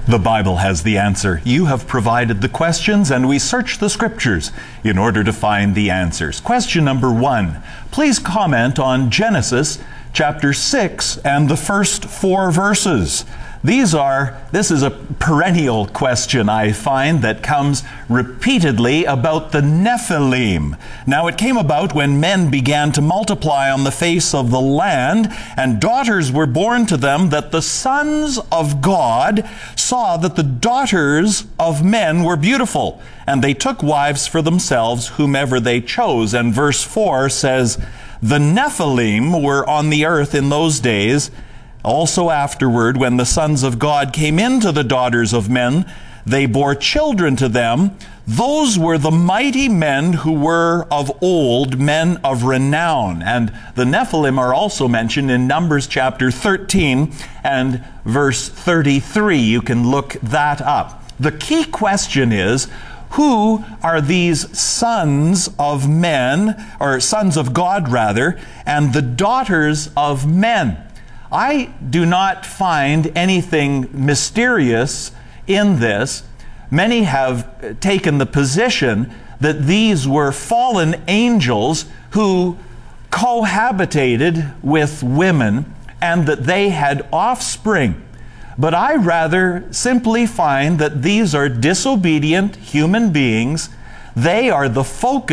The Bible has the answer. You have provided the questions, and we search the Scriptures in order to find the answers. Question number 1. Please comment on Genesis chapter 6 and the first 4 verses. This is a perennial question, I find, that comes repeatedly about the Nephilim. Now, it came about when men began to multiply on the face of the land, and daughters were born to them, that the sons of God saw that the daughters of men were beautiful, and they took wives for themselves whomever they chose. And verse 4 says, "The Nephilim were on the earth in those days. Also afterward, when the sons of God came into the daughters of men, they bore children to them. Those were the mighty men who were of old, men of renown." And the Nephilim are also mentioned in Numbers chapter 13 and verse 33. You can look that up. The key question is, who are these sons of men, or sons of God rather, and the daughters of men? I do not find anything mysterious in this. Many have taken the position that these were fallen angels who cohabitated with women and that they had offspring. But I rather simply find that these are disobedient human beings. They are the focus